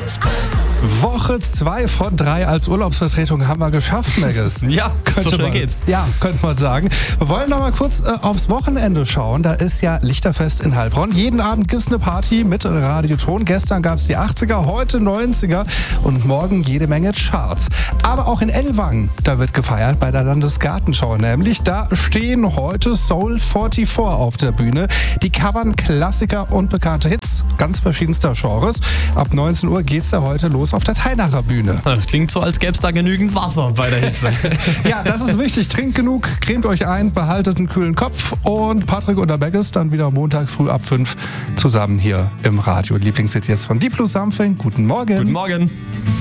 Woche 2 von 3 als Urlaubsvertretung haben wir geschafft, Megas. Ja, so schnell geht's. Ja, könnte man sagen. Wir wollen noch mal kurz aufs Wochenende schauen. Da ist ja Lichterfest in Heilbronn. Jeden Abend gibt es eine Party mit Radioton. Gestern gab es die 80er, heute 90er und morgen jede Menge Charts. Aber auch in Ellwangen, da wird gefeiert bei der Landesgartenschau. Nämlich, da stehen heute Soul 44 auf der Bühne. Die covern Klassiker und bekannte Hits ganz verschiedenster Genres. Ab 19 Uhr geht's da heute los auf der Teinacher Bühne. Das klingt so, als gäbe es da genügend Wasser bei der Hitze. Ja, das ist wichtig. Trinkt genug, cremt euch ein, behaltet einen kühlen Kopf. Und Patrick und der Megas dann wieder Montag früh ab 5 zusammen hier im Radio. Lieblingshit jetzt von Deep Blue Something. Guten Morgen. Guten Morgen.